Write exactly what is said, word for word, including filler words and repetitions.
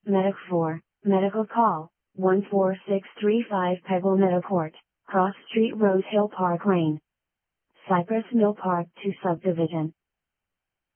Medic four, Medical Call, one four six three five Pebble Meadow Court, Cross Street Rose Hill Park Lane. Cypress Mill Park two Subdivision.